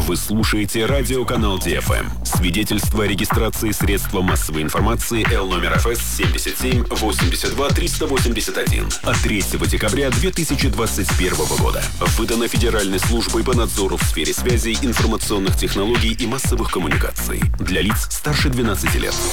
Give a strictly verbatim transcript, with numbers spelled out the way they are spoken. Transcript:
Вы слушаете радиоканал Ди эф эм. Свидетельство о регистрации средства массовой информации Л номер эф эс семьдесят семь восемьдесят два триста восемьдесят один от третьего декабря две тысячи двадцать первого года. Выдано Федеральной службой по надзору в сфере связи, информационных технологий и массовых коммуникаций. Для лиц старше двенадцати лет.